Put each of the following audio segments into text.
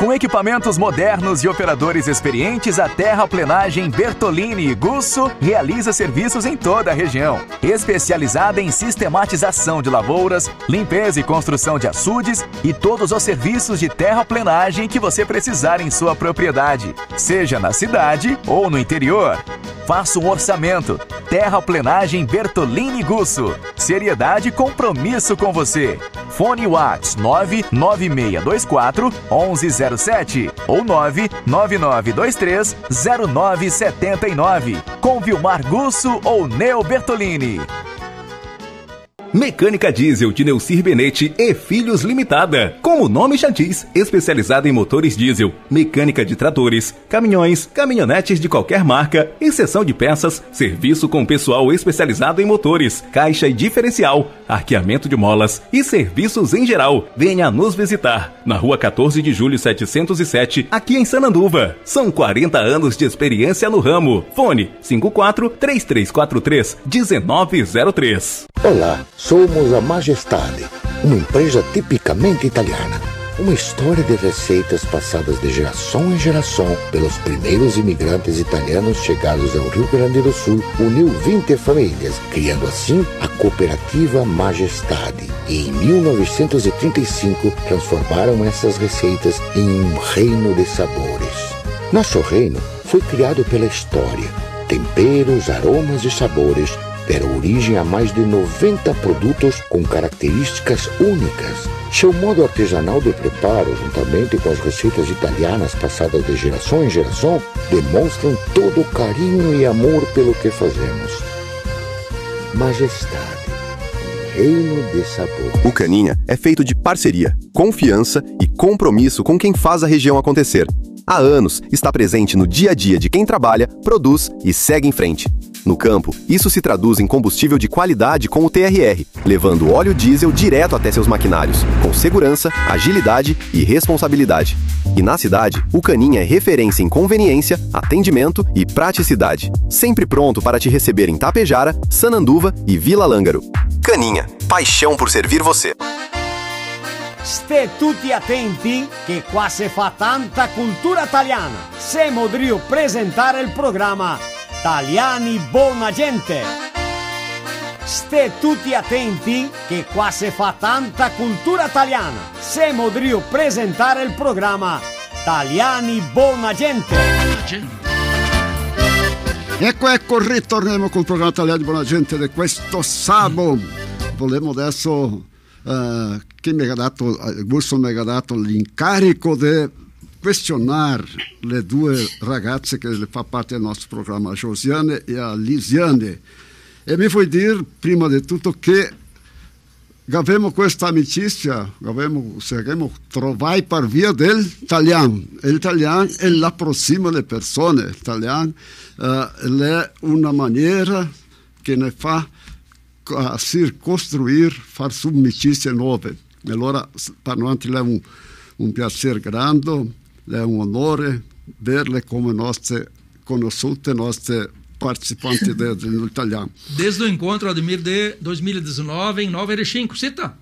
Com equipamentos modernos e operadores experientes, a Terraplenagem Bertolini Gusso realiza serviços em toda a região. Especializada em sistematização de lavouras, limpeza e construção de açudes e todos os serviços de terraplenagem que você precisar em sua propriedade, seja na cidade ou no interior. Faça um orçamento. Terraplenagem Bertolini Gusso. Seriedade e compromisso com você. Fone WhatsApp 99624 1107 ou 99923 0979. Com Vilmar Gusso ou Neo Bertolini. Mecânica Diesel de Neucir Benete e Filhos Limitada. Como o nome já diz, especializada em motores diesel, mecânica de tratores, caminhões, caminhonetes de qualquer marca, exceção de peças, serviço com pessoal especializado em motores, caixa e diferencial, arqueamento de molas e serviços em geral. Venha nos visitar na Rua 14 de Julho 707, aqui em Sananduva. São 40 anos de experiência no ramo. Fone 54-3343-1903. Olá, somos a Majestade, uma empresa tipicamente italiana. Uma história de receitas passadas de geração em geração pelos primeiros imigrantes italianos chegados ao Rio Grande do Sul, uniu 20 famílias, criando assim a cooperativa Majestade. E em 1935 transformaram essas receitas em um reino de sabores. Nosso reino foi criado pela história. Temperos, aromas e sabores deram origem a mais de 90 produtos com características únicas. Seu modo artesanal de preparo, juntamente com as receitas italianas passadas de geração em geração, demonstram todo o carinho e amor pelo que fazemos. Majestade, um reino de sabor. O Caninha é feito de parceria, confiança e compromisso com quem faz a região acontecer. Há anos está presente no dia a dia de quem trabalha, produz e segue em frente. No campo, isso se traduz em combustível de qualidade com o TRR, levando óleo diesel direto até seus maquinários, com segurança, agilidade e responsabilidade. E na cidade, o Caninha é referência em conveniência, atendimento e praticidade. Sempre pronto para te receber em Tapejara, Sananduva e Vila Lângaro. Caninha, paixão por servir você. Ste tutti attenti che qua se fa tanta cultura italiana. Siamo Drio presentare il programma Italiani Buona Gente. Ste tutti attenti che qua se fa tanta cultura italiana. Siamo Drio presentare il programma Italiani Buona Gente. Ecco, ritorniamo col programma Italiani Buona Gente di questo sabato. Volevo adesso che Gusso mi ha dato l'incarico di questionare le due ragazze che fa parte del nostro programma, a Josiane e a Lisiane. E mi vuoi dire, prima di tutto, che abbiamo questa amicizia, saremo trovati per via dell'italiano. L'italiano è la prossima le persone, l'italiano è una maniera che ne fa costruire, far su amicizie nuove. E allora per noi è un piacere grande, è un onore averle come nostre conosciute, nostre participanti dell'italiano. Desde o encontro, Ademir, de 2019 in Nova Erechim, cita?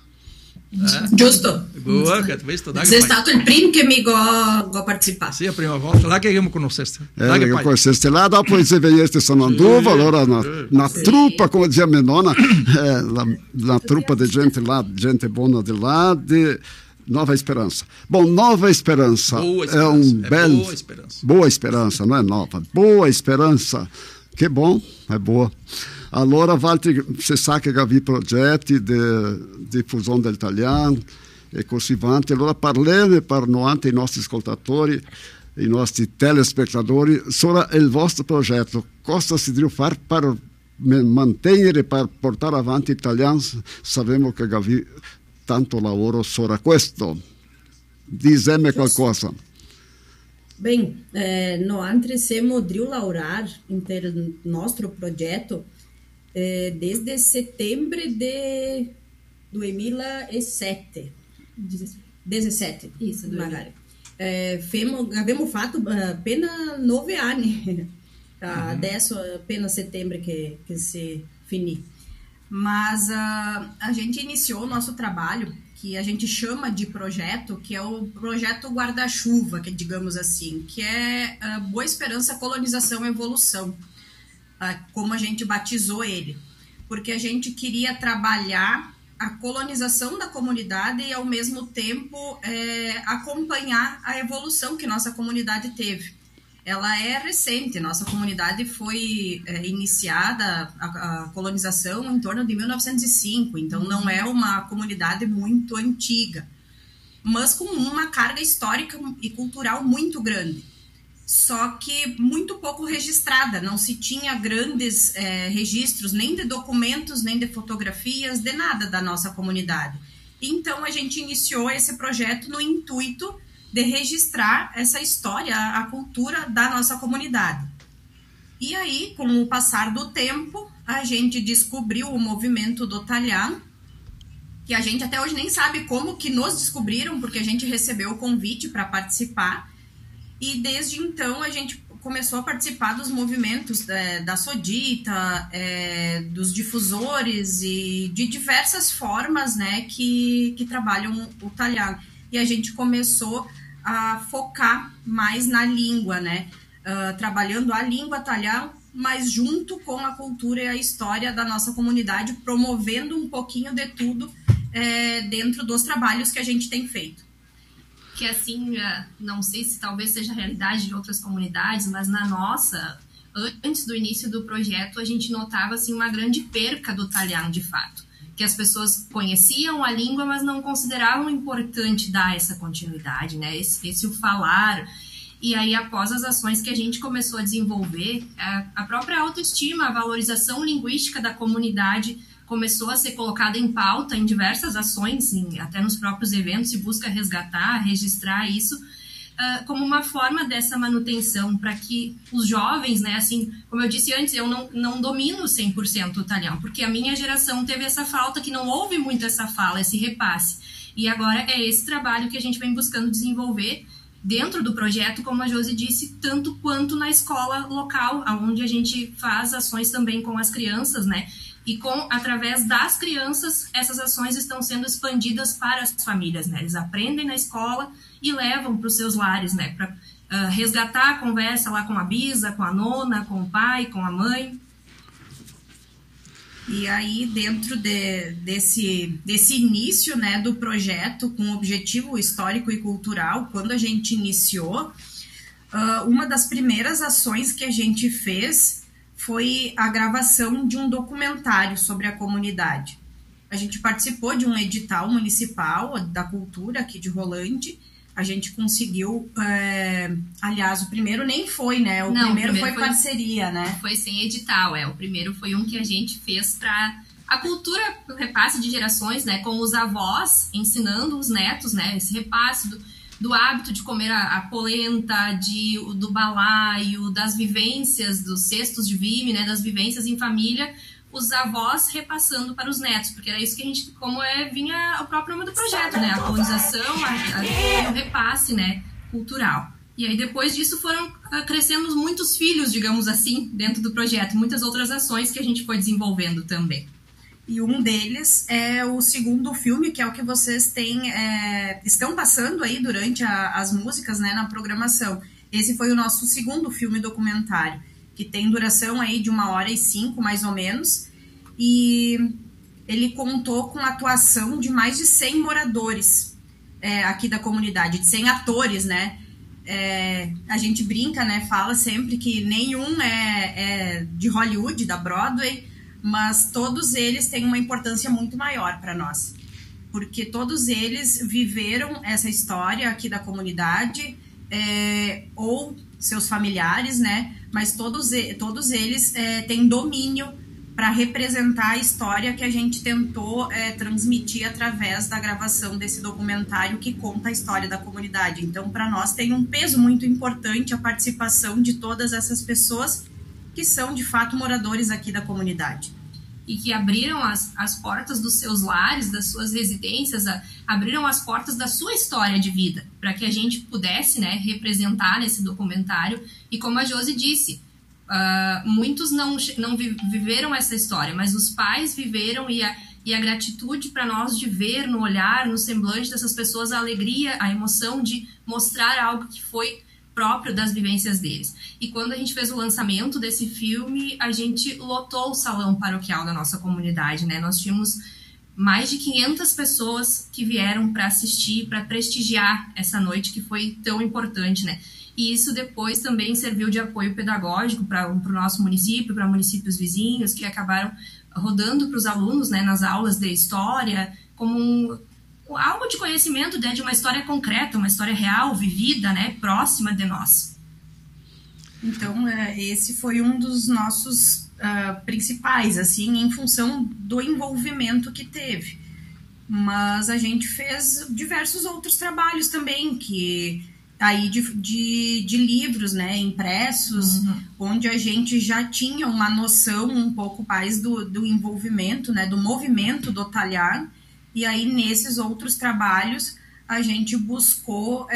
Giusto. Sei stato il primo che mi ho partecipato. Sì, la prima volta, là che abbiamo conosciuto. Conosceste là, dopo se vedeste Sananduva, allora una truppa, come diceva mia nonna, la truppa di gente là, gente buona di là, di Nova Esperança. Bom, Nova Esperança é bel... Boa Esperança. Boa Esperança, não é nova. Boa Esperança. Que bom, é boa. Allora, Walter, você sa che avevi progetti di diffusione dell'italiano e così avanti. Allora, parlem per noi, i nostri ascoltatori, i nostri telespettatori, sobre il vostro progetto. Cosa si deve fare per mantenere, per portare avanti l'italiano? Sappiamo che avevi tanto lavoro sobre questo. Dizeme qualcosa. Bem, nós siamo Drio laurar per il nostro progetto desde setembro de 2007. 17, isso, magari. Abbiamo fatto appena 9 anni, adesso appena setembro que se finì. Mas a gente iniciou o nosso trabalho, que a gente chama de projeto, que é o projeto guarda-chuva, que digamos assim, que é Boa Esperança, Colonização e Evolução, como a gente batizou ele, porque a gente queria trabalhar a colonização da comunidade e, ao mesmo tempo, acompanhar a evolução que nossa comunidade teve. Ela é recente, nossa comunidade foi iniciada, a colonização, em torno de 1905, então não é uma comunidade muito antiga, mas com uma carga histórica e cultural muito grande, só que muito pouco registrada, não se tinha grandes registros, nem de documentos, nem de fotografias, de nada da nossa comunidade. Então a gente iniciou esse projeto no intuito de registrar essa história, a cultura da nossa comunidade. E aí, com o passar do tempo, a gente descobriu o movimento do Talhano, que a gente até hoje nem sabe como que nos descobriram, porque a gente recebeu o convite para participar, e desde então a gente começou a participar dos movimentos da Sodita, dos difusores e de diversas formas, né, que trabalham o Talhano. E a gente começou a focar mais na língua, né? Trabalhando a língua Talhano, mas junto com a cultura e a história da nossa comunidade, promovendo um pouquinho de tudo dentro dos trabalhos que a gente tem feito. Que assim, não sei se talvez seja a realidade de outras comunidades, mas na nossa, antes do início do projeto, a gente notava assim, uma grande perca do Talhano, de fato. Que as pessoas conheciam a língua, mas não consideravam importante dar essa continuidade, né? Esse o falar. E aí, após as ações que a gente começou a desenvolver, a própria autoestima, a valorização linguística da comunidade começou a ser colocada em pauta em diversas ações, até nos próprios eventos, se busca resgatar, registrar isso, como uma forma dessa manutenção, para que os jovens, né, assim, como eu disse antes, eu não domino 100% o Talhano, porque a minha geração teve essa falta, que não houve muito essa fala, esse repasse. E agora é esse trabalho que a gente vem buscando desenvolver dentro do projeto, como a Josi disse, tanto quanto na escola local, onde a gente faz ações também com as crianças, né? E através das crianças, essas ações estão sendo expandidas para as famílias, né? Eles aprendem na escola e levam para os seus lares, né? Para resgatar a conversa lá com a bisa, com a nona, com o pai, com a mãe. E aí, dentro desse início, né, do projeto, com objetivo histórico e cultural, quando a gente iniciou, uma das primeiras ações que a gente fez foi a gravação de um documentário sobre a comunidade. A gente participou de um edital municipal da cultura aqui de Rolante. A gente conseguiu, aliás, o primeiro nem foi, né? O primeiro foi parceria, né? Foi sem edital, O primeiro foi um que a gente fez para a cultura, o repasse de gerações, né? Com os avós ensinando os netos, né? Esse repasse do hábito de comer a polenta, do balaio, das vivências, dos cestos de vime, né? Das vivências em família, os avós repassando para os netos, porque era isso que a gente, vinha o próprio nome do projeto, né? A colonização, o repasse, né? Cultural. E aí depois disso foram crescendo muitos filhos, digamos assim, dentro do projeto, muitas outras ações que a gente foi desenvolvendo também. E um deles é o segundo filme, que é o que vocês estão passando aí durante as músicas, né, na programação. Esse foi o nosso segundo filme documentário, que tem duração aí de 1h05, mais ou menos, e ele contou com a atuação de mais de 100 moradores aqui da comunidade, de 100 atores, né? A gente brinca, né? Fala sempre que nenhum é de Hollywood, da Broadway, mas todos eles têm uma importância muito maior para nós, porque todos eles viveram essa história aqui da comunidade, ou seus familiares, né? Mas todos eles têm domínio para representar a história que a gente tentou transmitir através da gravação desse documentário que conta a história da comunidade. Então, para nós tem um peso muito importante a participação de todas essas pessoas que são, de fato, moradores aqui da comunidade. E que abriram as portas dos seus lares, das suas residências, abriram as portas da sua história de vida, para que a gente pudesse, né, representar nesse documentário. E como a Josi disse, muitos não viveram essa história, mas os pais viveram, e e a gratitude para nós de ver no olhar, no semblante dessas pessoas a alegria, a emoção de mostrar algo que foi próprio das vivências deles. E quando a gente fez o lançamento desse filme, a gente lotou o salão paroquial da nossa comunidade, né? Nós tínhamos mais de 500 pessoas que vieram para assistir, para prestigiar essa noite que foi tão importante, né? E isso depois também serviu de apoio pedagógico para o nosso município, para municípios vizinhos, que acabaram rodando para os alunos, né, nas aulas de história, como algo de conhecimento, né, de uma história concreta, uma história real, vivida, né, próxima de nós. Então, esse foi um dos nossos principais, assim, em função do envolvimento que teve. Mas a gente fez diversos outros trabalhos também, que aí de livros, né, impressos, onde a gente já tinha uma noção um pouco mais do envolvimento, né, do movimento do talhar, e aí nesses outros trabalhos a gente buscou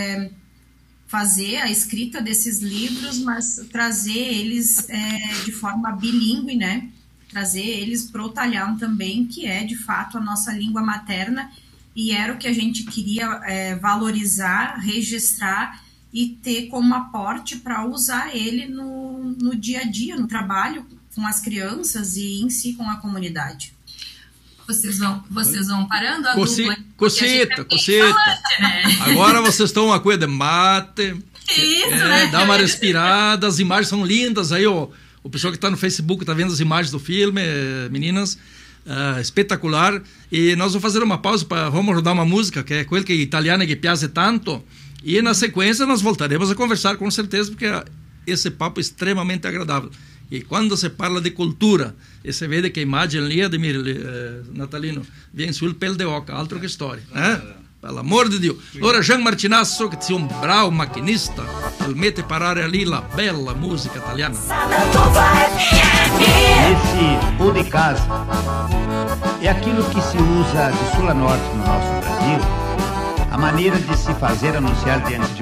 fazer a escrita desses livros, mas trazer eles de forma bilíngue, né, trazer eles para o talhar também, que é de fato a nossa língua materna, e era o que a gente queria valorizar, registrar e ter como aporte para usar ele no dia a dia, no trabalho com as crianças e em si com a comunidade. Vocês vão parando a dupla. Coceta. Né? Agora vocês estão uma coisa de mate. Isso, né? Dá uma respirada, as imagens são lindas. Aí o pessoal que está no Facebook está vendo as imagens do filme, meninas. Espetacular. E nós vamos fazer uma pausa, vamos rodar uma música que é quella che italiana che piace tanto, e na sequência nós voltaremos a conversar com certeza, porque esse papo é extremamente agradável. E quando se parla di cultura e se vede che immagine lì, Ademir, Natalino, viene sul pel de oca, altro che storia, per l'amor di Dio. Allora Jean Martinasso, che sia un bravo macchinista, ele mette parare lì la bella musica italiana. Esse o de casa é aquilo que se usa de sul a norte no nosso Brasil, a maneira de se fazer anunciar diante de